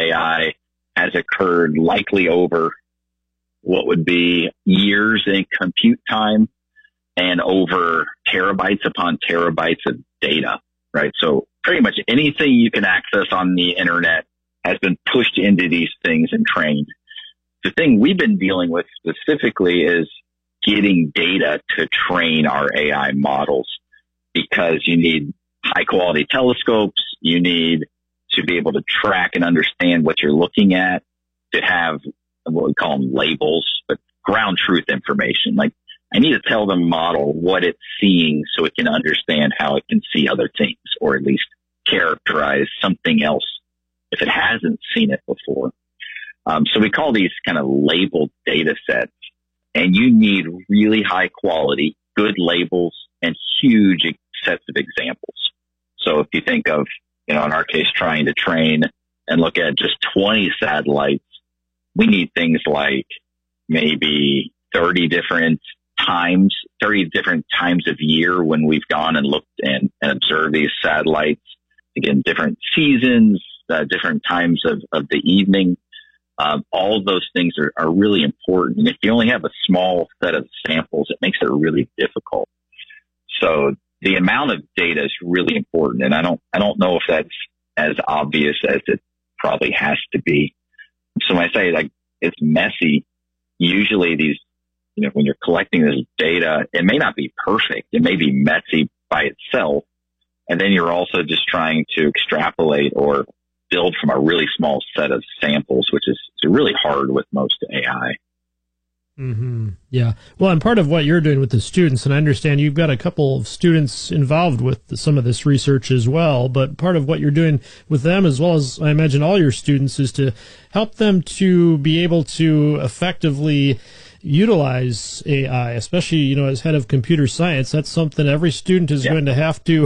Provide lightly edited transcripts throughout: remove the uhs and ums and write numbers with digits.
AI has occurred likely over what would be years in compute time and over terabytes upon terabytes of data, right? So pretty much anything you can access on the internet has been pushed into these things and trained. The thing we've been dealing with specifically is getting data to train our AI models, because you need high quality telescopes. You need to be able to track and understand what you're looking at, to have what we call them labels, but ground truth information. Like, I need to tell the model what it's seeing so it can understand how it can see other things, or at least characterize something else if it hasn't seen it before. So we call these kind of labeled data sets, and you need really high quality, good labels and huge sets of examples. So if you think of, in our case, trying to train and look at just 20 satellites, we need things like maybe 30 different times of year when we've gone and looked and observed these satellites. Again, different seasons, different times of the evening. All of those things are really important. And if you only have a small set of samples, it makes it really difficult. So the amount of data is really important. And I don't know if that's as obvious as it probably has to be. So when I say like it's messy, usually these, when you're collecting this data, it may not be perfect. It may be messy by itself. And then you're also just trying to extrapolate or build from a really small set of samples, which is really hard with most AI. Mm-hmm. Yeah. Well, and part of what you're doing with the students, and I understand you've got a couple of students involved with some of this research as well, but part of what you're doing with them, as well as I imagine all your students, is to help them to be able to effectively utilize AI, especially, as head of computer science. That's something every student is going to have to,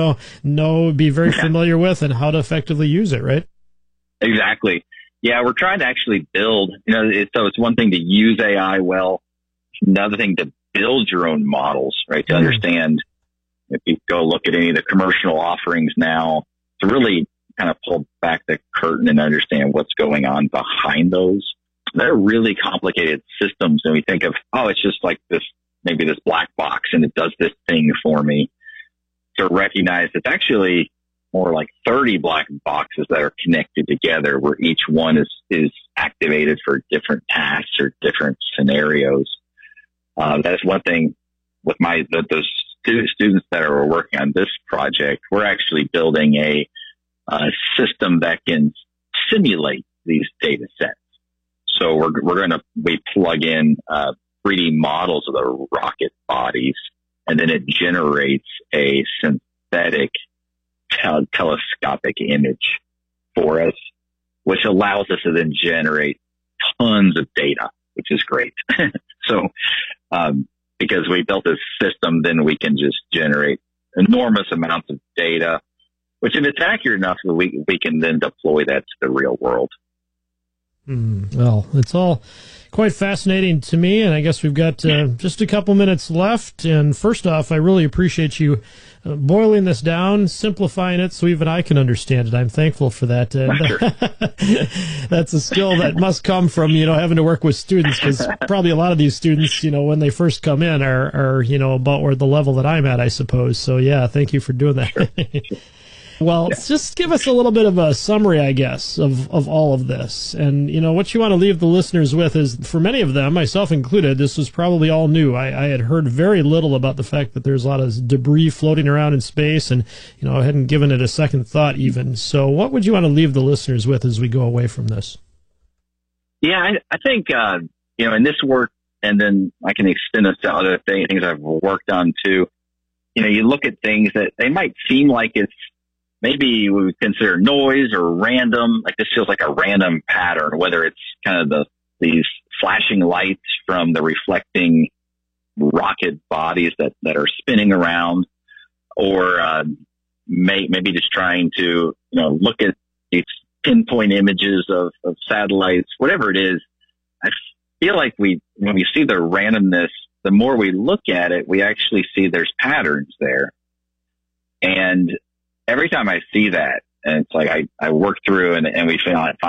be very familiar with, and how to effectively use it, right? Exactly. Yeah, we're trying to actually build, so it's one thing to use AI well, another thing to build your own models, right? To understand, if you go look at any of the commercial offerings now, to really kind of pull back the curtain and understand what's going on behind those. They're really complicated systems, and we think of, it's just like this, maybe this black box, and it does this thing for me. To recognize it's actually more like 30 black boxes that are connected together, where each one is activated for different tasks or different scenarios. That's one thing with those students that are working on this project. We're actually building a system that can simulate these data sets. So we plug in 3D models of the rocket bodies, and then it generates a synthetic telescopic image for us, which allows us to then generate tons of data, which is great. So, because we built this system, then we can just generate enormous amounts of data, which if it's accurate enough, we can then deploy that to the real world. Well, it's all quite fascinating to me, and I guess we've got just a couple minutes left. And first off, I really appreciate you boiling this down, simplifying it so even I can understand it. I'm thankful for that. That's a skill that must come from, having to work with students, because probably a lot of these students, when they first come in are about where the level that I'm at, I suppose. So, yeah, thank you for doing that. Sure. Well, just give us a little bit of a summary, I guess, of all of this. And, what you want to leave the listeners with is, for many of them, myself included, this was probably all new. I had heard very little about the fact that there's a lot of debris floating around in space, and, I hadn't given it a second thought even. So what would you want to leave the listeners with as we go away from this? Yeah, I think, in this work, and then I can extend this to other things I've worked on too. You look at things that they might seem like it's, maybe we would consider noise or random, like this feels like a random pattern, whether it's kind of these flashing lights from the reflecting rocket bodies that are spinning around, or maybe just trying to, look at these pinpoint images of satellites, whatever it is. I feel like when we see the randomness, the more we look at it, we actually see there's patterns there. And every time I see that, and it's like I work through and we find